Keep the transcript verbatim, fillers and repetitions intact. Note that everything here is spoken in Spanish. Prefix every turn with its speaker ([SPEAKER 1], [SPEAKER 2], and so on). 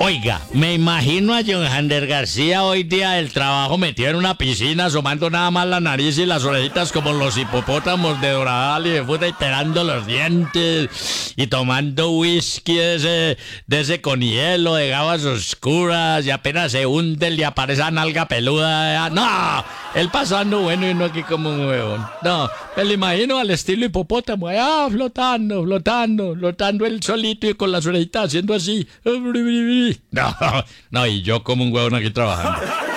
[SPEAKER 1] Oiga, me imagino a John Jander García hoy día del trabajo metido en una piscina, asomando nada más la nariz y las orejitas como los hipopótamos de Doradal y de fruta y pelando los dientes y tomando whisky de ese, de ese con hielo, de gafas oscuras y apenas se hunde y aparece esa nalga peluda. No, él pasando bueno y no aquí como un huevón. No, me lo imagino al estilo hipopótamo, allá flotando, flotando, flotando él solito y con las orejitas haciendo así. No, no, y yo como un huevón aquí trabajando.